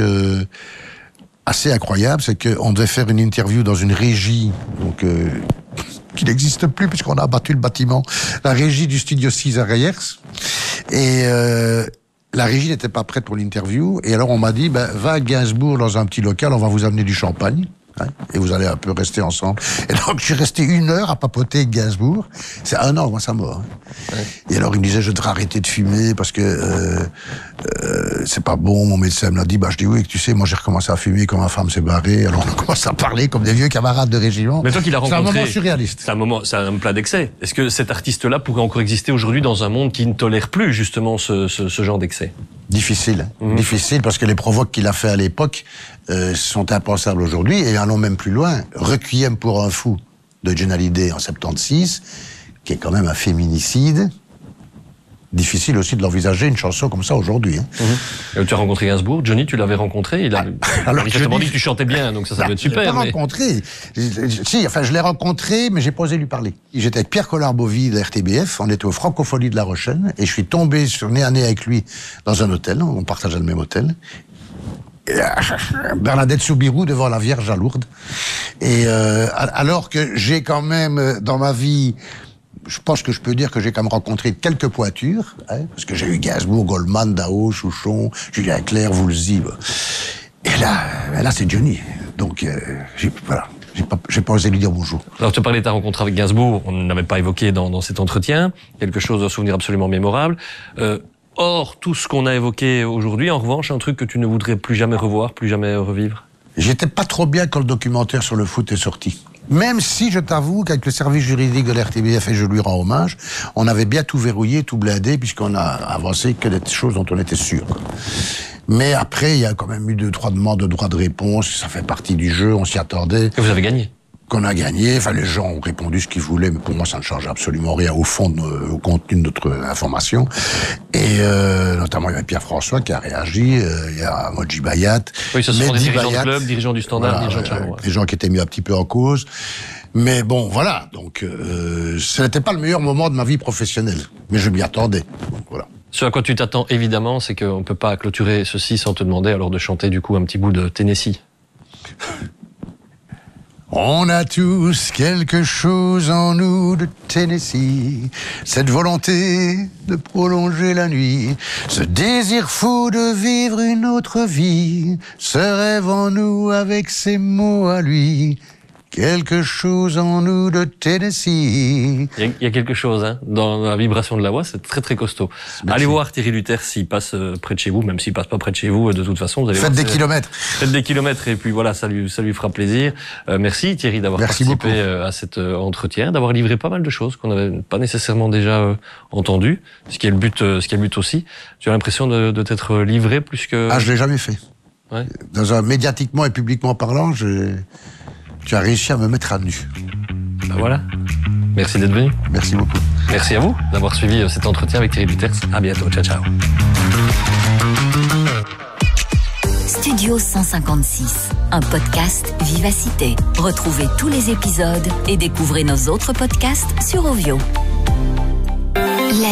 assez incroyable, c'est qu'on devait faire une interview dans une régie, donc qui n'existe plus puisqu'on a abattu le bâtiment, la régie du studio 6 à Reyers. Et la régie n'était pas prête pour l'interview, et alors on m'a dit, va à Gainsbourg dans un petit local, on va vous amener du champagne. Hein, et vous allez un peu rester ensemble. Et donc, je suis resté 1 heure à papoter avec Gainsbourg. C'est 1 an, moi, sa mort. Hein. Ouais. Et alors, il me disait, je devrais arrêter de fumer parce que c'est pas bon. Mon médecin me l'a dit. Je dis oui, tu sais, moi, j'ai recommencé à fumer quand ma femme s'est barrée. Alors, on commence à parler comme des vieux camarades de régiment. Mais toi qui l'as rencontré, c'est un moment surréaliste. C'est un plat d'excès. Est-ce que cet artiste-là pourrait encore exister aujourd'hui dans un monde qui ne tolère plus, justement, ce genre d'excès ? Difficile. Difficile parce que les provoques qu'il a fait à l'époque sont impensables aujourd'hui, et allons même plus loin. Requiem pour un fou de Johnny Hallyday en 76, qui est quand même un féminicide. Difficile aussi de l'envisager, une chanson comme ça aujourd'hui. Hein. Tu as rencontré Gainsbourg, Johnny, tu l'avais rencontré, il a justement dit que tu chantais bien, donc ça doit être super. Je l'ai pas rencontré. Je l'ai rencontré, mais j'ai pas osé lui parler. J'étais avec Pierre Collard-Bovy de la RTBF, on était aux Francopholies de La Rochelle, et je suis tombé nez à nez avec lui dans un hôtel, on partageait le même hôtel. Bernadette Soubirous devant la Vierge à Lourdes. Et alors que j'ai quand même, dans ma vie, je pense que je peux dire que j'ai quand même rencontré quelques pointures, hein, parce que j'ai eu Gainsbourg, Goldman, Dao, Chouchon, Julien Clerc, Woolsey. Et là, c'est Johnny. Donc, voilà. J'ai pas osé lui dire bonjour. Alors, tu parlais de ta rencontre avec Gainsbourg, on n'avait pas évoqué dans cet entretien, quelque chose d'un souvenir absolument mémorable. Or, tout ce qu'on a évoqué aujourd'hui, en revanche, un truc que tu ne voudrais plus jamais revoir, plus jamais revivre. J'étais pas trop bien quand le documentaire sur le foot est sorti. Même si, je t'avoue, qu'avec le service juridique de l'RTBF, et je lui rends hommage, on avait bien tout verrouillé, tout blindé, puisqu'on a avancé que des choses dont on était sûr. Mais après, il y a quand même eu 2-3 demandes de droit de réponse, ça fait partie du jeu, on s'y attendait. Et vous avez gagné ? Qu'on a gagné, les gens ont répondu ce qu'ils voulaient, mais pour moi ça ne change absolument rien au fond, au contenu de notre information. Et notamment il y avait Pierre-François qui a réagi, il y a Moji Bayat. Oui, ce sont des dirigeants du club, dirigeants du Standard, dirigeants de Charleroi. Des gens qui étaient mis un petit peu en cause. Mais bon, voilà, donc ce n'était pas le meilleur moment de ma vie professionnelle, mais je m'y attendais. Donc, voilà. Ce à quoi tu t'attends évidemment, c'est qu'on ne peut pas clôturer ceci sans te demander alors de chanter du coup un petit bout de Tennessee. On a tous quelque chose en nous de Tennessee, cette volonté de prolonger la nuit, ce désir fou de vivre une autre vie, ce rêve en nous avec ses mots à lui. Quelque chose en nous de Tennessee. Il y a quelque chose hein, dans la vibration de la voix, c'est très très costaud. Merci. Allez voir Thierry Luters s'il passe près de chez vous, même s'il passe pas près de chez vous, de toute façon. Vous allez Faites des kilomètres. Faites des kilomètres et puis voilà, ça lui fera plaisir. Merci Thierry d'avoir participé à cet entretien, d'avoir livré pas mal de choses qu'on n'avait pas nécessairement déjà entendues, ce qui est le but aussi. Tu as l'impression de t'être livré plus que... Ah, je l'ai jamais fait. Ouais. Médiatiquement et publiquement parlant, tu as réussi à me mettre à nu. Ben voilà. Merci d'être venu. Merci beaucoup. Merci à vous d'avoir suivi cet entretien avec Thierry Luters. À bientôt. Ciao, ciao. Studio 156, un podcast Vivacité. Retrouvez tous les épisodes et découvrez nos autres podcasts sur Ovio.